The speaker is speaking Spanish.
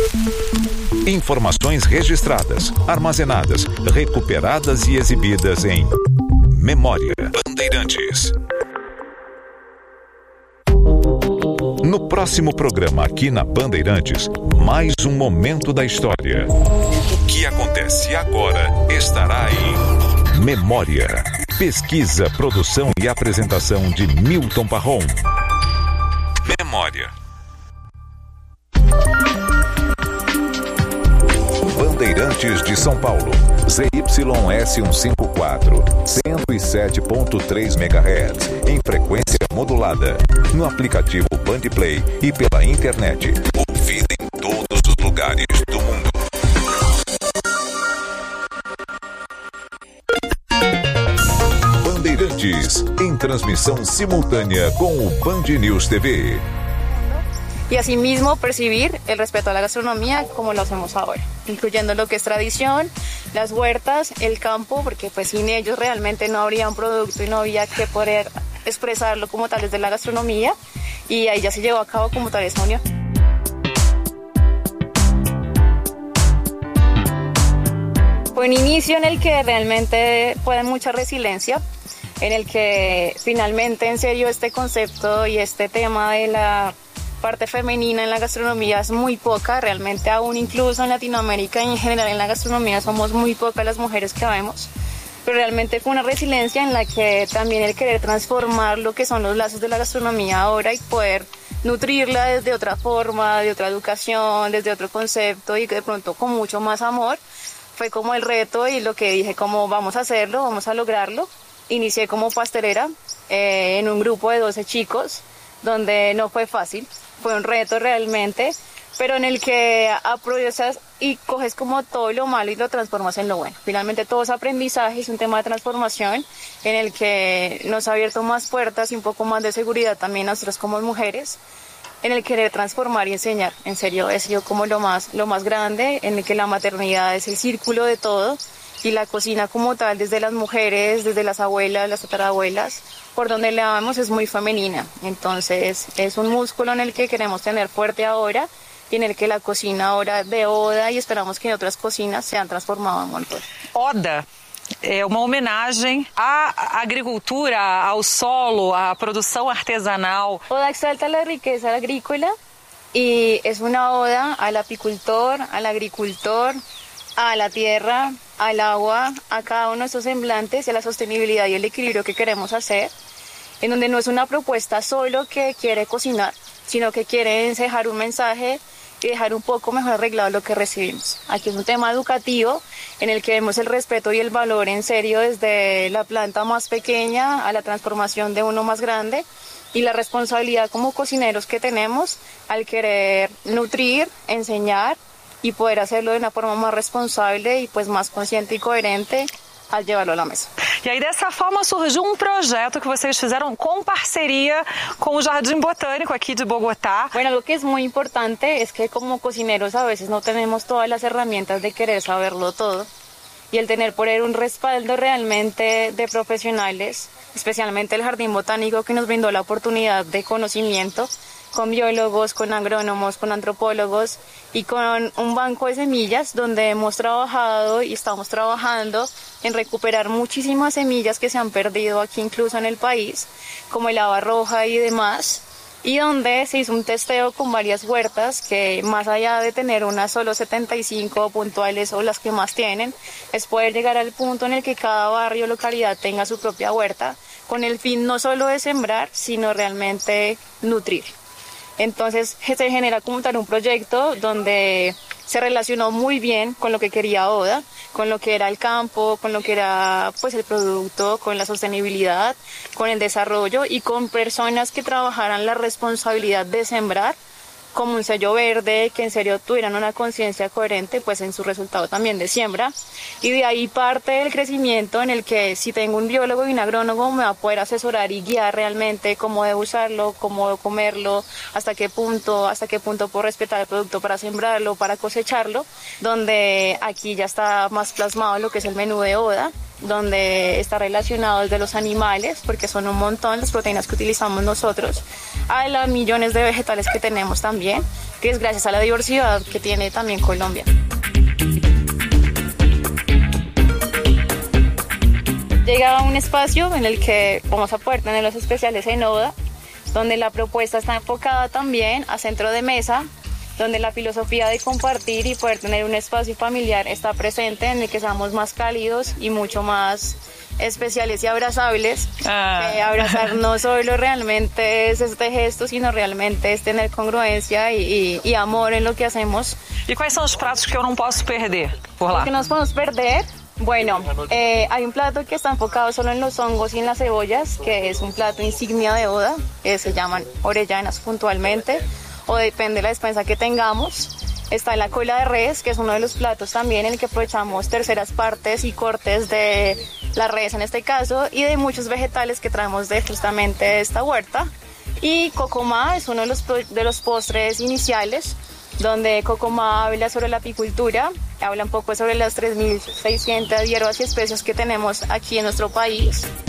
Informações registradas, armazenadas, recuperadas e exibidas em Memória Bandeirantes. No próximo programa aqui na Bandeirantes, mais um momento da história. O que acontece agora estará em Memória. Pesquisa, produção e apresentação de Milton Parron. Memória. Bandeirantes de São Paulo, ZYS154, 107.3 MHz, em frequência modulada, no aplicativo Bandplay e pela internet. Ouvida em todos os lugares do mundo. Bandeirantes, em transmissão simultânea com o Band News TV. Y asimismo percibir el respeto a la gastronomía como lo hacemos ahora, incluyendo lo que es tradición, las huertas, el campo, porque pues sin ellos realmente no habría un producto y no había que poder expresarlo como tal desde la gastronomía, y ahí ya se llevó a cabo como tal esa unión. Fue un inicio en el que realmente fue de mucha resiliencia, en el que finalmente en serio este concepto y este tema de la parte femenina en la gastronomía es muy poca, realmente aún incluso en Latinoamérica y en general en la gastronomía somos muy pocas las mujeres que vemos, pero realmente fue una resiliencia en la que también el querer transformar lo que son los lazos de la gastronomía ahora y poder nutrirla desde otra forma, de otra educación, desde otro concepto y de pronto con mucho más amor, fue como el reto y lo que dije como vamos a hacerlo, vamos a lograrlo. Inicié como pastelera en un grupo de 12 chicos, donde no fue fácil, fue un reto realmente, pero en el que aprovechas y coges como todo lo malo y lo transformas en lo bueno. Finalmente todo es aprendizaje, es un tema de transformación en el que nos ha abierto más puertas y un poco más de seguridad también a nosotros como mujeres, en el querer transformar y enseñar. En serio, ha sido como lo más grande, en el que la maternidad es el círculo de todo y la cocina como tal, desde las mujeres, desde las abuelas, las tatarabuelas, por donde le vamos es muy femenina. Entonces es un músculo en el que queremos tener fuerte ahora y en el que la cocina ahora de Oda y esperamos que en otras cocinas se han transformado un montón. Oda é uma homenagem à agricultura, ao solo, à produção artesanal. Oda exalta la riqueza agrícola y es una oda al apicultor, al agricultor, a la tierra, al agua, a cada uno de esos semblantes y a la sostenibilidad y el equilibrio que queremos hacer, en donde no es una propuesta solo que quiere cocinar, sino que quiere dejar un mensaje y dejar un poco mejor arreglado lo que recibimos. Aquí es un tema educativo en el que vemos el respeto y el valor en serio desde la planta más pequeña a la transformación de uno más grande y la responsabilidad como cocineros que tenemos al querer nutrir, enseñar y poder hacerlo de una forma más responsable y pues más consciente y coherente al llevarlo a la mesa. E aí dessa forma surgiu um projeto que vocês fizeram com parceria com o Jardim Botânico aqui de Bogotá. Bueno, algo que es muy importante es que como cocineros a veces no tenemos todas las herramientas de querer saberlo todo y el tener por él un respaldo realmente de profesionales, especialmente el Jardín Botánico que nos brindó la oportunidad de conocimiento con biólogos, con agrónomos, con antropólogos y con un banco de semillas donde hemos trabajado y estamos trabajando en recuperar muchísimas semillas que se han perdido aquí incluso en el país, como el haba roja y demás, y donde se hizo un testeo con varias huertas que más allá de tener unas solo 75 puntuales o las que más tienen, es poder llegar al punto en el que cada barrio o localidad tenga su propia huerta, con el fin no solo de sembrar, sino realmente nutrir. Entonces se genera como tal un proyecto donde se relacionó muy bien con lo que quería Oda, con lo que era el campo, con lo que era pues el producto, con la sostenibilidad, con el desarrollo y con personas que trabajaran la responsabilidad de sembrar como un sello verde, que en serio tuvieran una conciencia coherente pues en su resultado también de siembra, y de ahí parte el crecimiento en el que si tengo un biólogo y un agrónomo me va a poder asesorar y guiar realmente cómo debo usarlo, cómo debo comerlo, hasta qué punto puedo respetar el producto para sembrarlo, para cosecharlo, donde aquí ya está más plasmado lo que es el menú de Oda donde está relacionado desde los animales, porque son un montón las proteínas que utilizamos nosotros, a los millones de vegetales que tenemos también, que es gracias a la diversidad que tiene también Colombia. Llega a un espacio en el que vamos a poder tener los especiales en Oda, donde la propuesta está enfocada también a centro de mesa, donde la filosofía de compartir y poder tener un espacio familiar está presente, en el que seamos más cálidos y mucho más especiales y abrazables. Abrazar no solo realmente es este gesto, sino realmente es tener congruencia y amor en lo que hacemos. E quais são os pratos que eu não posso perder por lá? ¿Qué nos podemos perder? Bueno, hay un plato que está enfocado solo en los hongos y en las cebollas, que es un plato insignia de Oda, que se llaman orellanas puntualmente, o depende de la despensa que tengamos. Está la cola de res, que es uno de los platos también en el que aprovechamos terceras partes y cortes de la res en este caso, y de muchos vegetales que traemos de justamente esta huerta. Y Cocomá es uno de los postres iniciales, donde Cocomá habla sobre la apicultura, habla un poco sobre las 3.600 hierbas y especias que tenemos aquí en nuestro país.